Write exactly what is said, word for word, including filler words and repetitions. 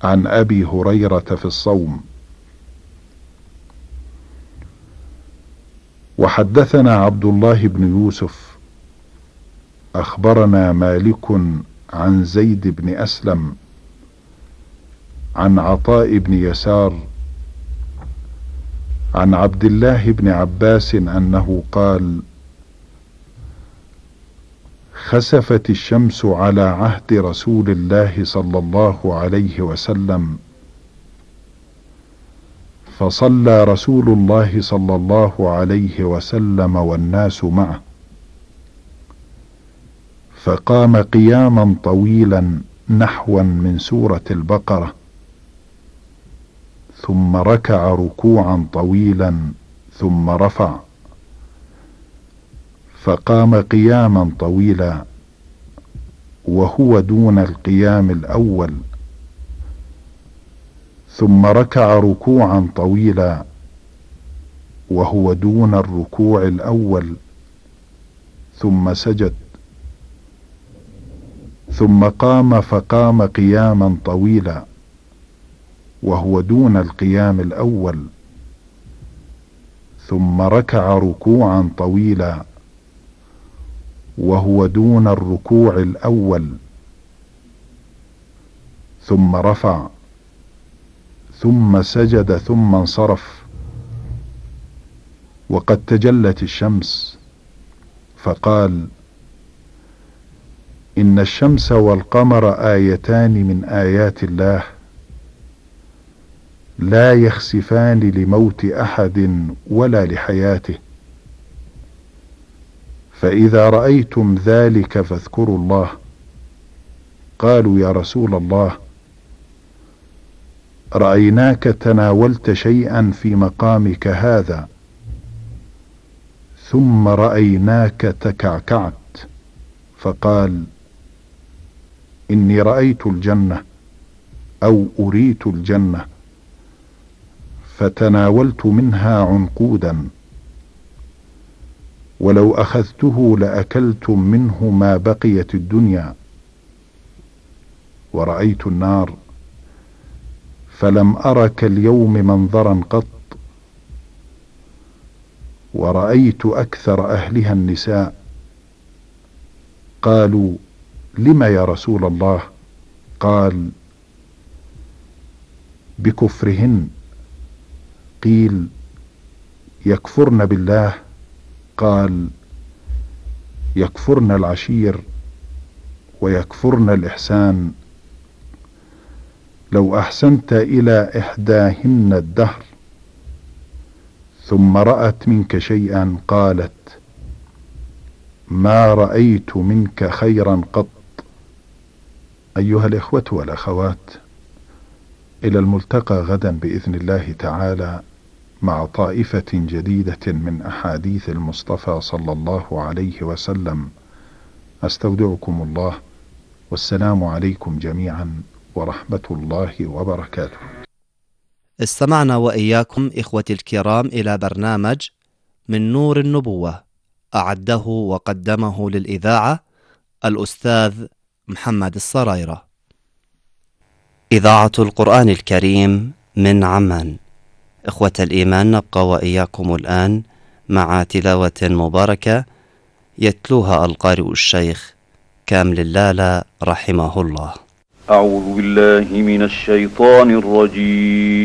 عن أبي هريرة في الصوم. وحدثنا عبد الله بن يوسف أخبرنا مالك عن زيد بن أسلم عن عطاء بن يسار عن عبد الله بن عباس أنه قال: خسفت الشمس على عهد رسول الله صلى الله عليه وسلم، فصلى رسول الله صلى الله عليه وسلم والناس معه، فقام قياما طويلا نحوا من سورة البقرة، ثم ركع ركوعا طويلا ثم رفع، فقام قياما طويلا وهو دون القيام الأول، ثم ركع ركوعا طويلا وهو دون الركوع الأول، ثم سجد، ثم قام فقام قياما طويلا وهو دون القيام الأول، ثم ركع ركوعا طويلا وهو دون الركوع الأول، ثم رفع، ثم سجد، ثم انصرف. وقد تجلت الشمس، فقال: إن الشمس والقمر آيتان من آيات الله، لا يخسفان لموت أحد ولا لحياته، فإذا رأيتم ذلك فاذكروا الله. قالوا: يا رسول الله، رأيناك تناولت شيئا في مقامك هذا، ثم رأيناك تكعكعت. فقال: إني رأيت الجنة أو أريت الجنة، فتناولت منها عنقودا، ولو أخذته لأكلتم منه ما بقيت الدنيا. ورأيت النار، فلم أرك اليوم منظرا قط، ورأيت أكثر أهلها النساء. قالوا: لم يا رسول الله؟ قال: بكفرهن. قيل: يكفرن بالله؟ قال: يكفرن العشير ويكفرن الإحسان. لو أحسنت إلى إحداهن الدهر ثم رأت منك شيئا قالت: ما رأيت منك خيرا قط. أيها الإخوة والأخوات، إلى الملتقى غدا بإذن الله تعالى مع طائفة جديدة من أحاديث المصطفى صلى الله عليه وسلم. أستودعكم الله، والسلام عليكم جميعا ورحمة الله وبركاته. استمعنا وإياكم إخوتي الكرام إلى برنامج من نور النبوة، أعده وقدمه للإذاعة الأستاذ محمد الصرايرة. إذاعة القرآن الكريم من عمان. إخوة الإيمان، نبقى وإياكم الآن مع تلاوة مباركة يتلوها القارئ الشيخ كامل اللالة رحمه الله. أعوذ بالله من الشيطان الرجيم.